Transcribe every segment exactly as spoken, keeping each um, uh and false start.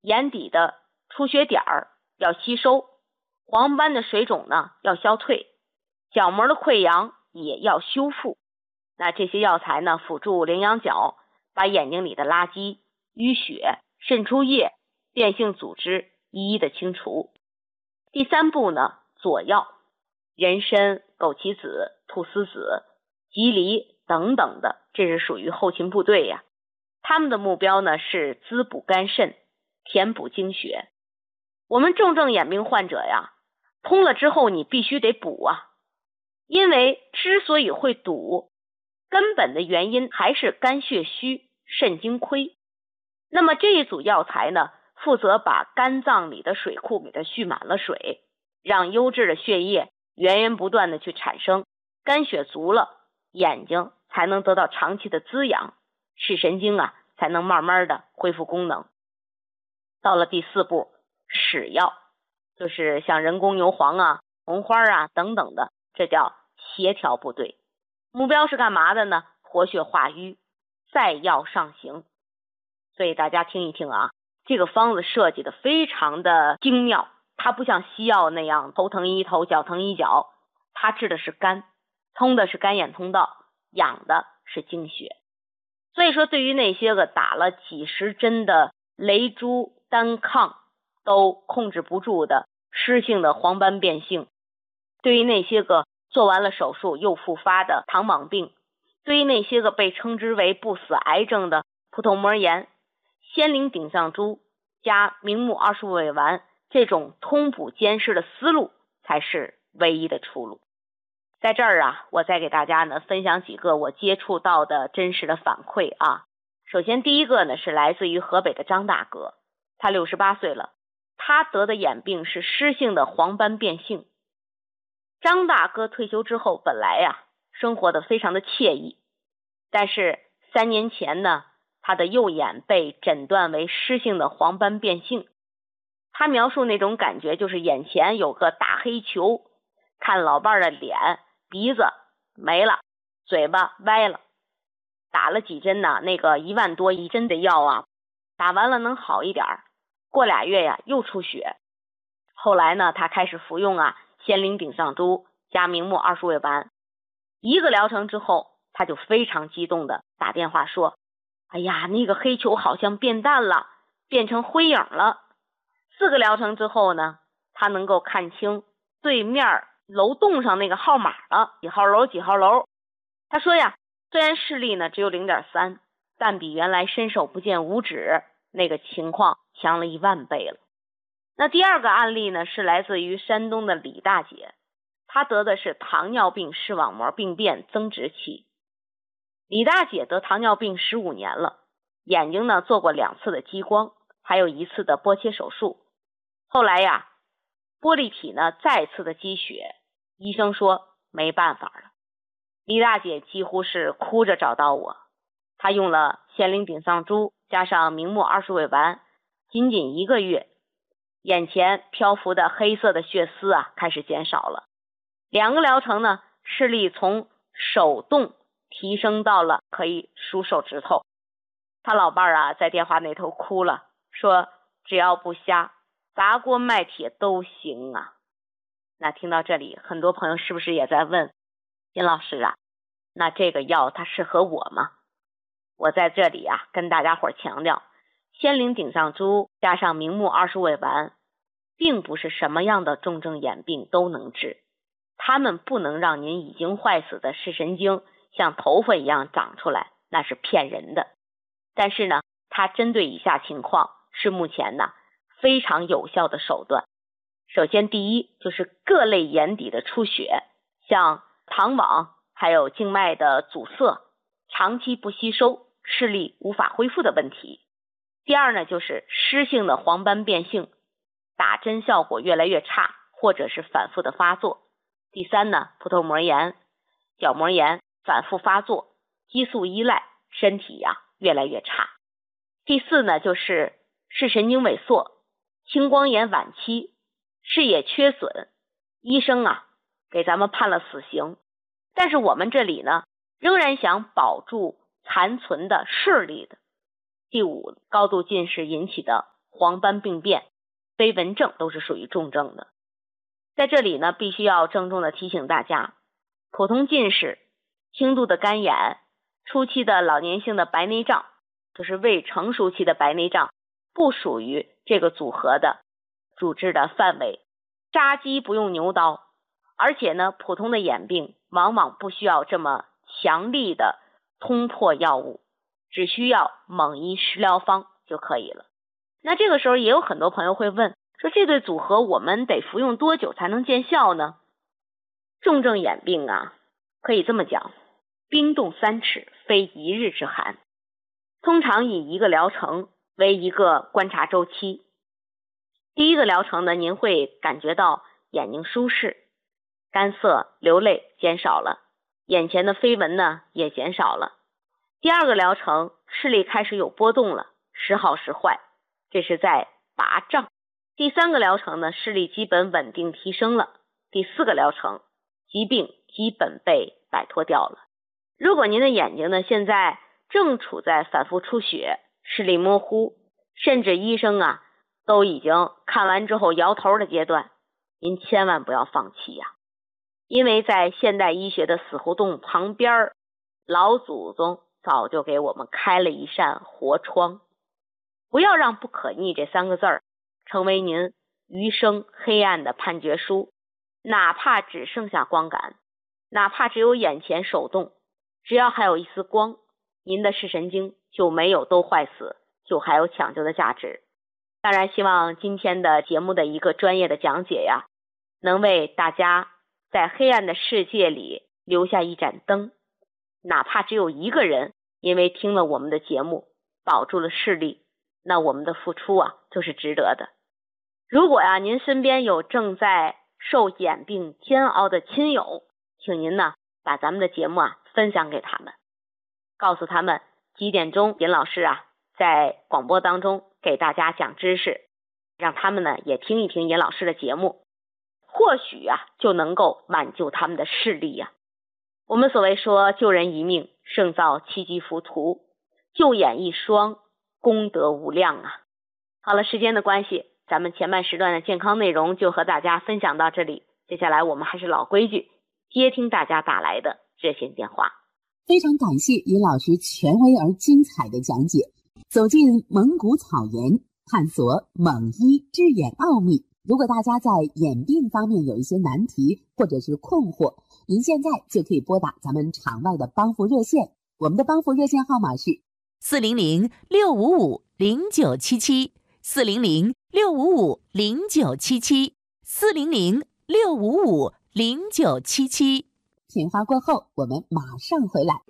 眼底的出血点儿要吸收，黄斑的水肿呢要消退，角膜的溃疡也要修复。那这些药材呢，辅助羚羊角把眼睛里的垃圾、淤血、渗出液、变性组织一一的清除。第三步呢，佐药，人参、枸杞子、菟丝子、棘藜等等的，这是属于后勤部队呀。他们的目标呢是滋补肝肾，填补精血。我们重症眼病患者呀，通了之后你必须得补啊，因为之所以会堵，根本的原因还是肝血虚、肾精亏。那么这一组药材呢，负责把肝脏里的水库给它蓄满了水，让优质的血液源源不断的去产生，肝血足了，眼睛才能得到长期的滋养，视神经啊才能慢慢的恢复功能。到了第四步，使药，就是像人工牛黄啊、红花啊等等的，这叫协调部队。目标是干嘛的呢？活血化瘀，再药上行。所以大家听一听啊，这个方子设计的非常的精妙，它不像西药那样头疼医头，脚疼医脚，它治的是肝，通的是肝眼通道，养的是精血。所以说对于那些个打了几十针的雷珠、单抗都控制不住的湿性的黄斑变性，对于那些个做完了手术又复发的糖蟒病，对于那些个被称之为不死癌症的葡萄膜炎，仙灵顶上珠加明目二十五味丸，这种通补兼施的思路才是唯一的出路。在这儿啊，我再给大家呢分享几个我接触到的真实的反馈啊。首先第一个呢是来自于河北的张大哥，他六十八岁了，他得的眼病是湿性的黄斑变性。张大哥退休之后本来呀生活的非常的惬意，但是三年前呢，他的右眼被诊断为湿性的黄斑变性。他描述那种感觉就是眼前有个大黑球，看老伴儿的脸、鼻子没了，嘴巴歪了。打了几针呢，那个一万多一针的药啊，打完了能好一点，过俩月呀又出血。后来呢，他开始服用啊仙灵顶上珠加明目二十味丸。一个疗程之后，他就非常激动的打电话说，哎呀，那个黑球好像变淡了，变成灰影了。四个疗程之后呢，他能够看清对面楼栋上那个号码了，几号楼几号楼。他说呀，虽然视力呢只有 零点三， 但比原来伸手不见五指那个情况强了一万倍了。那第二个案例呢是来自于山东的李大姐，她得的是糖尿病视网膜病变增殖期。李大姐得糖尿病十五年了，眼睛呢做过两次的激光，还有一次的剥切手术。后来呀，玻璃体呢再次的积血，医生说没办法了。李大姐几乎是哭着找到我，她用了仙灵顶上珠加上明目二十味丸，仅仅一个月，眼前漂浮的黑色的血丝啊开始减少了。两个疗程呢，视力从手动提升到了可以数手指头。他老伴儿啊在电话那头哭了，说只要不瞎，砸锅卖铁都行啊。那听到这里，很多朋友是不是也在问，金老师啊，那这个药它适合我吗？我在这里啊跟大家伙强调，仙灵顶上珠加上明目二十味丸，并不是什么样的重症眼病都能治，它们不能让您已经坏死的视神经像头发一样长出来，那是骗人的。但是呢，它针对以下情况是目前呢非常有效的手段。首先第一就是各类眼底的出血，像糖网还有静脉的阻塞，长期不吸收，视力无法恢复的问题。第二呢就是湿性的黄斑变性，打针效果越来越差，或者是反复的发作。第三呢，葡萄膜炎、角膜炎反复发作，激素依赖，身体呀、啊、越来越差。第四呢就是视神经萎缩，青光眼晚期，视野缺损，医生啊给咱们判了死刑，但是我们这里呢仍然想保住残存的视力的。第五，高度近视引起的黄斑病变、飞蚊症都是属于重症的。在这里呢，必须要郑重的提醒大家，普通近视、轻度的干眼、初期的老年性的白内障，就是未成熟期的白内障，不属于这个组合的主治的范围。扎鸡不用牛刀，而且呢，普通的眼病往往不需要这么强力的通破药物，只需要蒙医食疗方就可以了。那这个时候也有很多朋友会问，说这对组合我们得服用多久才能见效呢？重症眼病啊，可以这么讲，冰冻三尺非一日之寒，通常以一个疗程为一个观察周期。第一个疗程呢，您会感觉到眼睛舒适，干涩流泪减少了，眼前的飞蚊呢也减少了。第二个疗程，视力开始有波动了，时好时坏，这是在拔障。第三个疗程呢，视力基本稳定提升了。第四个疗程，疾病基本被摆脱掉了。如果您的眼睛呢现在正处在反复出血、视力模糊，甚至医生啊都已经看完之后摇头的阶段，您千万不要放弃呀、啊！因为在现代医学的死胡同旁边，老祖宗早就给我们开了一扇活窗。不要让不可逆这三个字儿成为您余生黑暗的判决书。哪怕只剩下光感，哪怕只有眼前手动，只要还有一丝光，您的视神经就没有都坏死，就还有抢救的价值。当然希望今天的节目的一个专业的讲解呀，能为大家在黑暗的世界里留下一盏灯，哪怕只有一个人因为听了我们的节目保住了视力，那我们的付出啊就是值得的。如果呀您身边有正在受眼病煎熬的亲友，请您呢把咱们的节目啊分享给他们，告诉他们几点钟尹老师啊在广播当中给大家讲知识，让他们呢也听一听尹老师的节目，或许啊就能够挽救他们的视力呀、啊。我们所谓说救人一命胜造七级浮屠，救眼一双功德无量啊。好了，时间的关系，咱们前半时段的健康内容就和大家分享到这里，接下来我们还是老规矩，接听大家打来的热线电话。 非常感谢尹老师权威而精彩的讲解，走进蒙古草原，探索蒙医治眼奥秘。如果大家在眼病方面有一些难题或者是困惑，您现在就可以拨打咱们场外的帮扶热线，我们的帮扶热线号码是四零零六五五零九七七，四零零六五五零九七七，四零零六五五零九七七。 片花过后，我们马上回来。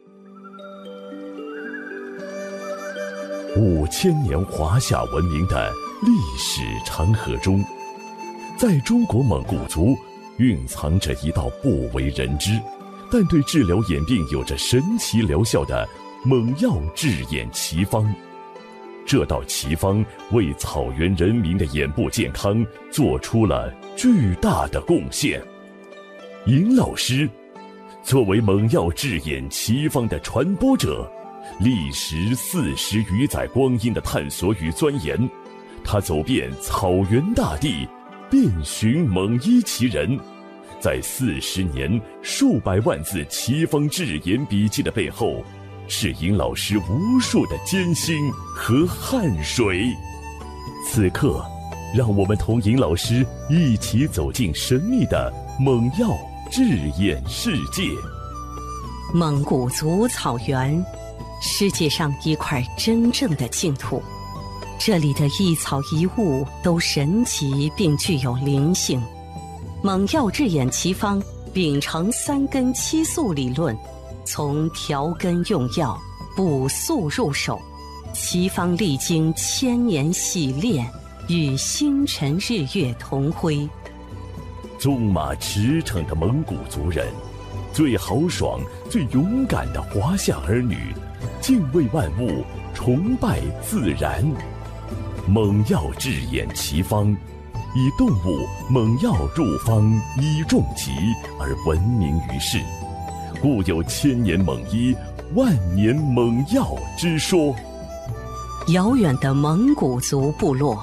五千年华夏文明的历史长河中，在中国蒙古族蕴藏着一道不为人知，但对治疗眼病有着神奇疗效的蒙药治眼奇方。这道奇方为草原人民的眼部健康做出了巨大的贡献。尹老师作为蒙药治眼奇方的传播者，历时四十余载光阴的探索与钻研，他走遍草原大地，遍寻蒙医奇人，在四十年数百万字奇方治眼笔记的背后，是尹老师无数的艰辛和汗水。此刻，让我们同尹老师一起走进神秘的蒙药治眼世界。 蒙古族草原，世界上一块真正的净土，这里的一草一物都神奇并具有灵性。蒙药治眼奇方秉承三根七素理论，从调根用药、补素入手，奇方历经千年洗炼，与星辰日月同辉。 纵马驰骋的蒙古族人，最豪爽、最勇敢的华夏儿女，敬畏万物，崇拜自然。蒙药治眼奇方，以动物蒙药入方医重疾而闻名于世，故有千年蒙医、万年蒙药之说。 遥远的蒙古族部落，